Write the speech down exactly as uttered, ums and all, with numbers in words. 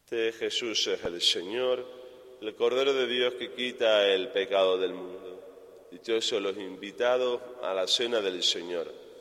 De Jesús es el Señor, el Cordero de Dios que quita el pecado del mundo. Dichosos los invitados a la cena del Señor.